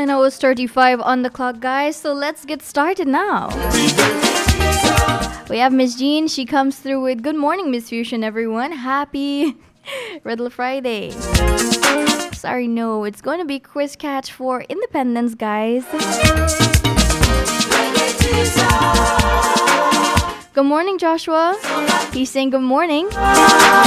9:35 on the clock, guys. So let's get started now. We have Miss Jean. She comes through with good morning, Miss Fusion, everyone. Happy Riddle Friday. Sorry, no, it's going to be quiz catch for Independence, guys. Good morning, Joshua. He's saying good morning.